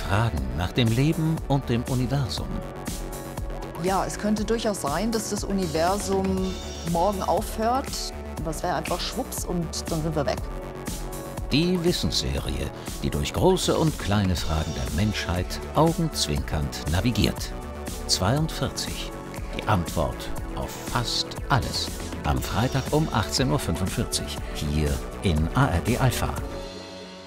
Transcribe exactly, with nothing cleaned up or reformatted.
Fragen nach dem Leben und dem Universum. Ja, es könnte durchaus sein, dass das Universum morgen aufhört. Das wäre einfach schwupps und dann sind wir weg. Die Wissensserie, die durch große und kleine Fragen der Menschheit augenzwinkernd navigiert. zweiundvierzig. Die Antwort auf fast alles. Am Freitag um achtzehn Uhr fünfundvierzig. Hier in A R D Alpha.